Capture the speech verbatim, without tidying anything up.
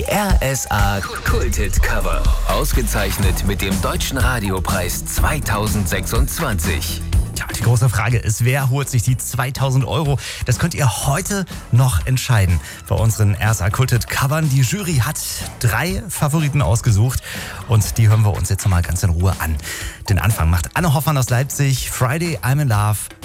R S A Kulthit Cover. Ausgezeichnet mit dem Deutschen Radiopreis zweitausendsechsundzwanzig. Tja, die große Frage ist, wer holt sich die zweitausend Euro? Das könnt ihr heute noch entscheiden bei unseren R S A Kulthit Covern. Die Jury hat drei Favoriten ausgesucht und die hören wir uns jetzt noch mal ganz in Ruhe an. Den Anfang macht Anne Hoffmann aus Leipzig, Friday I'm in Love.